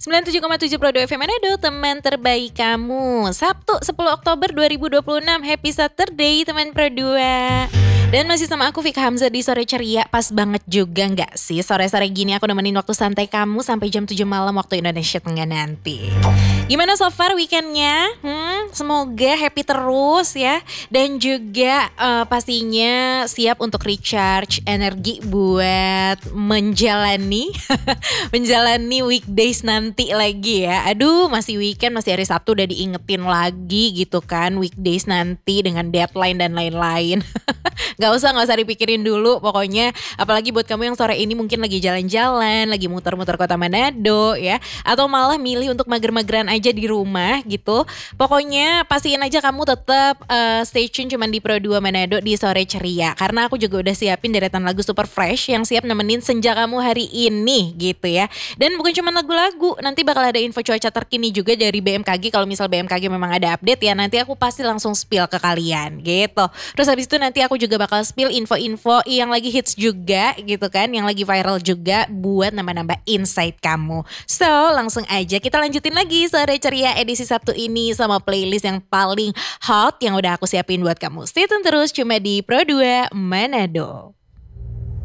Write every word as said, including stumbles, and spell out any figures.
sembilan puluh tujuh koma tujuh Pro dua F M Manado, teman terbaik kamu. Sabtu sepuluh Oktober dua ribu dua puluh enam, Happy Saturday teman Pro dua. Dan masih sama aku Fika Hamzah di Sore Ceria. Pas banget juga gak sih sore-sore gini aku nemenin waktu santai kamu sampai jam tujuh malam waktu Indonesia Tengah nanti. Gimana so far weekendnya? Hmm, semoga happy terus ya. Dan juga uh, pastinya siap untuk recharge energi buat menjalani menjalani weekdays nanti lagi ya. Aduh, masih weekend, masih hari Sabtu udah diingetin lagi gitu kan, weekdays nanti dengan deadline dan lain-lain. Gak usah, gak usah dipikirin dulu pokoknya. Apalagi buat kamu yang sore ini mungkin lagi jalan-jalan, lagi muter-muter kota Manado ya, atau malah milih untuk mager-mageran aja di rumah gitu. Pokoknya pastiin aja kamu tetap uh, stay tune cuman di Pro dua Manado di Sore Ceria. Karena aku juga udah siapin deretan lagu super fresh yang siap nemenin senja kamu hari ini gitu ya. Dan bukan cuma lagu-lagu, nanti bakal ada info cuaca terkini juga dari B M K G. Kalau misal B M K G memang ada update ya, nanti aku pasti langsung spill ke kalian gitu. Terus habis itu nanti aku juga bakal spill info-info yang lagi hits juga gitu kan, yang lagi viral juga buat nambah-nambah insight kamu. So langsung aja kita lanjutin lagi Sore Ceria edisi Sabtu ini sama playlist yang paling hot yang udah aku siapin buat kamu. Stay tune terus cuma di Pro dua Manado.